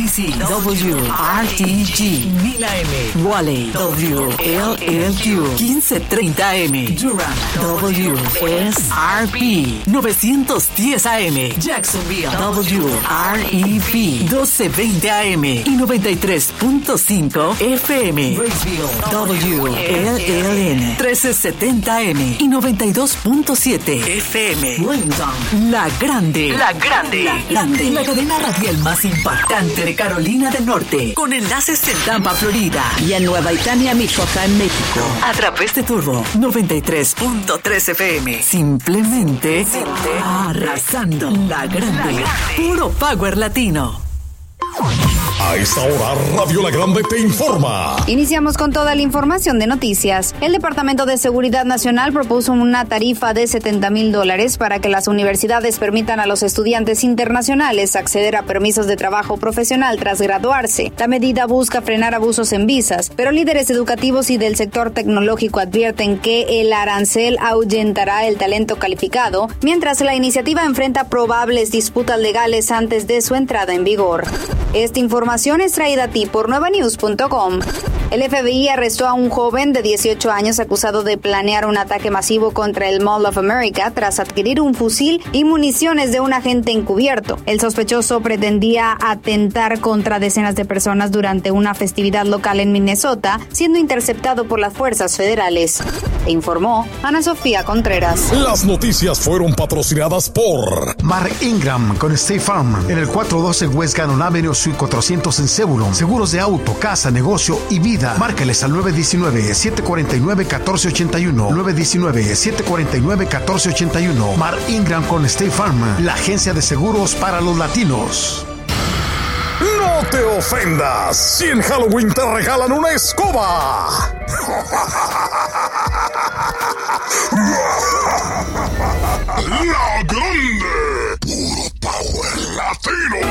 DC, WRTG, 1000 AM, Raleigh, WLLQ, 1530 AM, Durham, WSRP, 910 AM, Jacksonville, WREP, 1220 AM y 93.5 FM, Raceville, WLLN, 1370 AM y 92.7 FM, Lincoln, La Grande, La cadena radial más impactante de Carolina del Norte, con enlaces en Tampa, Florida, y en Nueva Italia, Michoacán, México, a través de Turbo 93.3 FM. Simplemente arrasando. La Grande, puro power latino. A esta hora, Radio La Grande te informa. Iniciamos con toda la información de noticias. El Departamento de Seguridad Nacional propuso una tarifa de $70,000 para que las universidades permitan a los estudiantes internacionales acceder a permisos de trabajo profesional tras graduarse. La medida busca frenar abusos en visas, pero líderes educativos y del sector tecnológico advierten que el arancel ahuyentará el talento calificado, mientras la iniciativa enfrenta probables disputas legales antes de su entrada en vigor. Esta información es traída a ti por nuevanews.com. El FBI arrestó a un joven de 18 años acusado de planear un ataque masivo contra el Mall of America tras adquirir un fusil y municiones de un agente encubierto. El sospechoso pretendía atentar contra decenas de personas durante una festividad local en Minnesota, siendo interceptado por las fuerzas federales. E informó Ana Sofía Contreras. Las noticias fueron patrocinadas por Mark Ingram con State Farm en el 412 West Gannon Avenue, Suite 400 en Zebulon. Seguros de auto, casa, negocio y vida. Márcales al 919-749-1481. 919-749-1481. Mark Ingram con State Farm, la agencia de seguros para los latinos. No te ofendas si en Halloween te regalan una escoba. La Grande, puro power latino.